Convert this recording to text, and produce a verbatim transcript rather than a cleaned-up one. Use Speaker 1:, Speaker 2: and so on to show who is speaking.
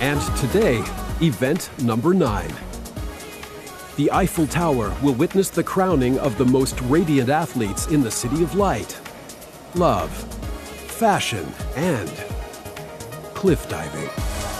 Speaker 1: And today, event number nine. The Eiffel Tower will witness the crowning of the most radiant athletes in the City of Light. Love, fashion, and cliff diving.